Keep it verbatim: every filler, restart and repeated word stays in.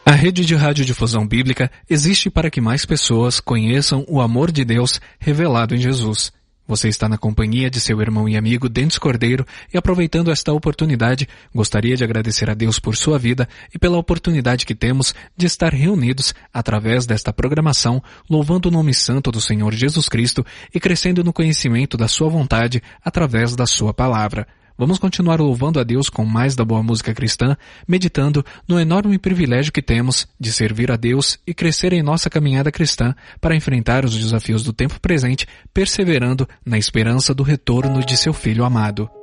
A rede de radiodifusão bíblica existe para que mais pessoas conheçam o amor de Deus revelado em Jesus. Você está na companhia de seu irmão e amigo Dentes Cordeiro e, aproveitando esta oportunidade, gostaria de agradecer a Deus por sua vida e pela oportunidade que temos de estar reunidos através desta programação, louvando o nome santo do Senhor Jesus Cristo e crescendo no conhecimento da sua vontade através da sua palavra. Vamos continuar louvando a Deus com mais da boa música cristã, meditando no enorme privilégio que temos de servir a Deus e crescer em nossa caminhada cristã para enfrentar os desafios do tempo presente, perseverando na esperança do retorno de seu Filho amado.